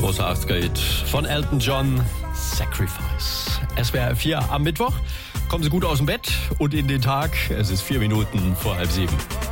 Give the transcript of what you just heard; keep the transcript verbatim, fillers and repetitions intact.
Großer achtziger-Hit von Elton John, Sacrifice. S W R vier am Mittwoch. Kommen Sie gut aus dem Bett und in den Tag. Es ist vier Minuten vor halb sieben.